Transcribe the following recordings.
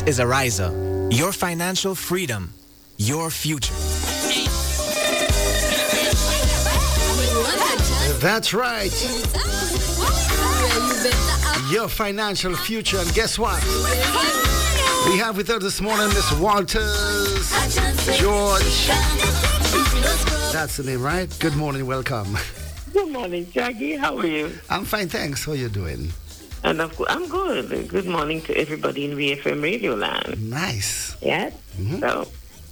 is Ariza. Your financial freedom, your future. That's right. Your financial future. And guess what? We have with us this morning Miss Walters George. That's the name, right? Good morning, welcome. Good morning, Jackie. How are you? I'm fine, thanks. How are you doing? And I'm good. Good morning to everybody in VFM Radio Land. Nice. Yes. So,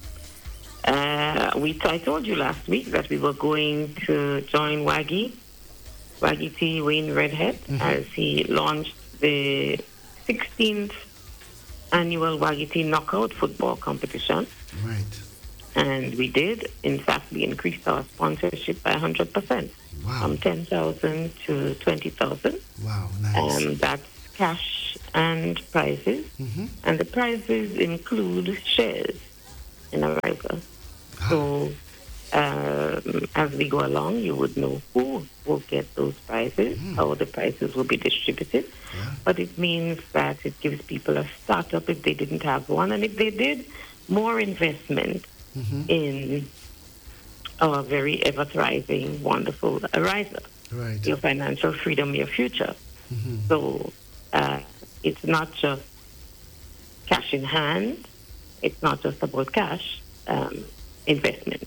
I told you last week that we were going to join Waggy T. Wayne Redhead, as he launched the 16th annual Waggy T Knockout football competition. Right. And we did. In fact, we increased our sponsorship by 100%. Wow. From 10,000 to 20,000. Wow, nice. That's cash and prizes. And the prizes include shares in Ariza. So as we go along, you would know who will get those prizes, how the prizes will be distributed. Yeah. But it means that it gives people a startup if they didn't have one. And if they did, more investment in our very ever-thriving, wonderful Ariza. Right. Your financial freedom, your future. So it's not just cash in hand. It's not just about cash. Investment.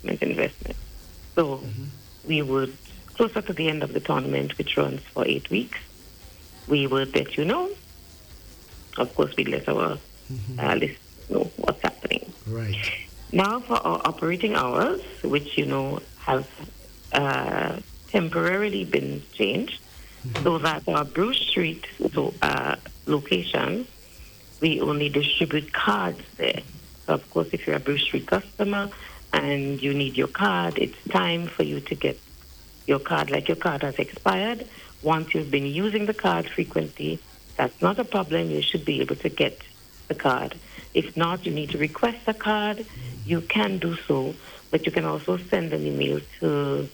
So we would, closer to the end of the tournament, which runs for 8 weeks, we would let you know. Of course, we let our listeners know what's happening. Right. Now for our operating hours, which have temporarily been changed, so that our Bruce Street location, we only distribute cards there. So of course, if you're a Bruce Street customer and you need your card, it's time for you to get your card. Like your card has expired. Once you've been using the card frequently, that's not a problem. You should be able to get the card. If not, you need to request a card. You can do so, but you can also send an email to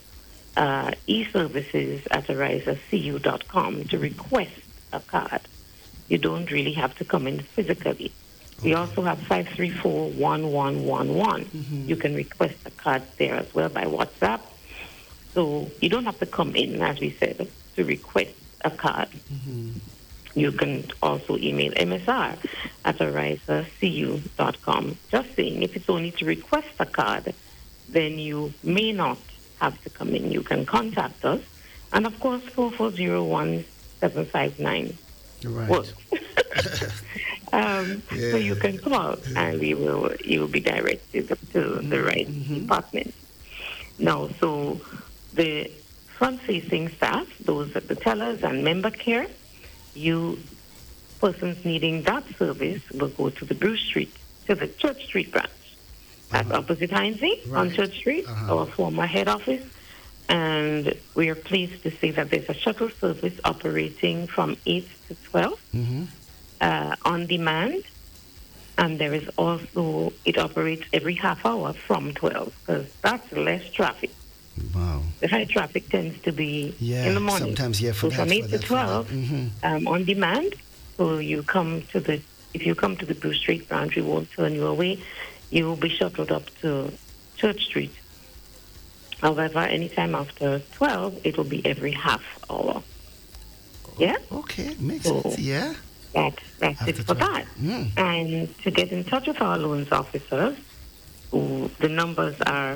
eservices@arizacu.com to request a card. You don't really have to come in physically. We also have 534-1111. You can request a card there as well by WhatsApp. So you don't have to come in, as we said, to request a card. You can also email msr@arizacu.com. Just saying, if it's only to request a card, then you may not have to come in. You can contact us. And of course, 4401759 works. So you can call and you will be directed to the right department. Now, so the front-facing staff, those are the tellers and member care, persons needing that service will go to the Bruce Street, to the Church Street branch. That's opposite Heinzie on Church Street, our former head office. And we are pleased to say that there's a shuttle service operating from 8 to 12 on demand. And there is also, it operates every half hour from 12 because that's less traffic. Wow. The high traffic tends to be in the morning. Sometimes, so from 8 to 12 on demand. So if you come to the Bruce Street branch, we won't turn you away. You will be shuttled up to Church Street. However, anytime after 12, it will be every half hour. Yeah? Okay, makes sense, yeah. That's it for that. And to get in touch with our loans officers, the numbers are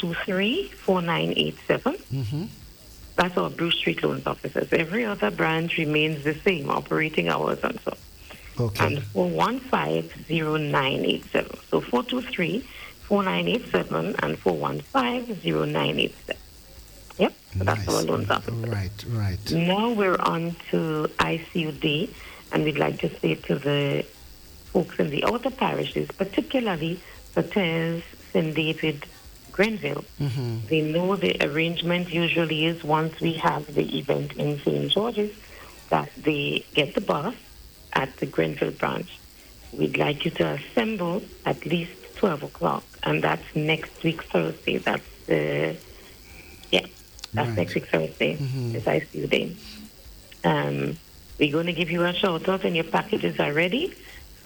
423-4987. That's our Bruce Street loans officers. Every other branch remains the same, operating hours and so. Okay. And 415-0987. So 423-4987 and 415-0987. Yep, so that's our loans officer. Right. Now we're on to ICU Day, and we'd like to say to the folks in the outer parishes, particularly Sautez, St. David, Grenville, they know the arrangement usually is once we have the event in St. George's that they get the bus at the Grenville branch. We'd like you to assemble at least 12 o'clock, and that's next week Thursday. That's next week Thursday. It's ICU Day. We're going to give you a shout out, and your packages are ready. So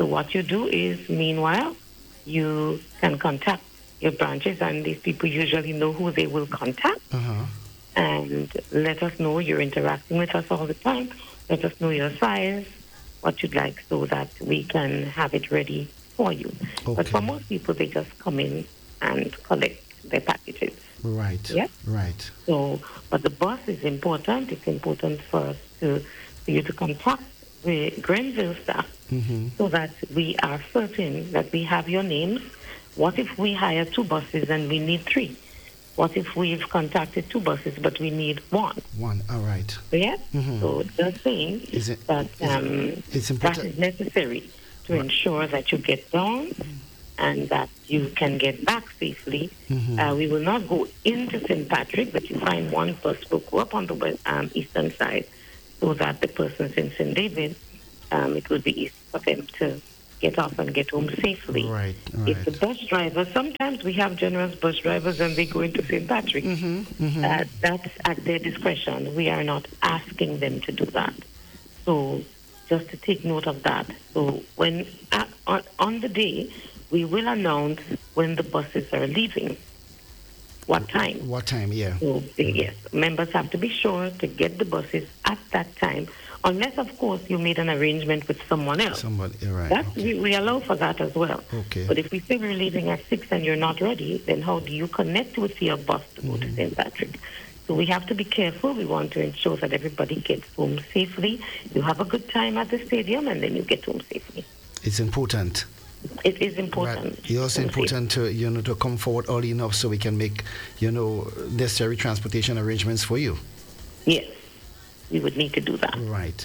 So what you do is, meanwhile, you can contact your branches, and these people usually know who they will contact. And let us know you're interacting with us all the time. Let us know your size, what you'd like, so that we can have it ready for you. Okay. But for most people, they just come in and collect their packages. Right. Yeah. Right. So, but the bus is important. It's important for you to contact the Grenville staff so that we are certain that we have your names. What if we hire 2 buses and we need 3? What if we've contacted 2 buses but we need 1? One. All right. Yeah. So just saying Is it- that it's that important. is necessary to ensure that you get down and that you can get back safely. We will not go into St. Patrick, but you find one bus will go up on the eastern side so that the persons in St. David, it will be easy for them to get off and get home safely. Right. If the bus driver, sometimes we have generous bus drivers and they go into St. Patrick. That's at their discretion. We are not asking them to do that. So just to take note of that. So when on the day, we will announce when the buses are leaving. What time? What time? Yeah. So, yes, members have to be sure to get the buses at that time, unless, of course, you made an arrangement with someone else. Somebody. Right. That Okay. we allow for that as well. Okay. But if we say we're leaving at 6 and you're not ready, then how do you connect with your bus to go to St. Patrick? So we have to be careful. We want to ensure that everybody gets home safely. You have a good time at the stadium, and then you get home safely. It's important. It is important. Right. It's also important to to come forward early enough so we can make necessary transportation arrangements for you. Yes, we would need to do that. Right.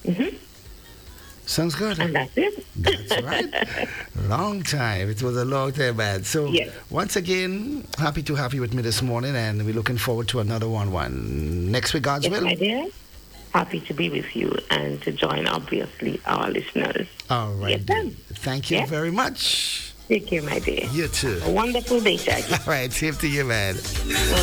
Sounds good. And that's it. That's right. Long time. It was a long time, man. So Yes. once again, happy to have you with me this morning, and we're looking forward to another one next week, God's Yes, will. my dear. Happy to be with you and to join, obviously, our listeners. All right. Yes, then. ma'am. Thank you Yeah. very much. Take care, my dear. You too. A wonderful day, Shaggy. All right. Same to you, man.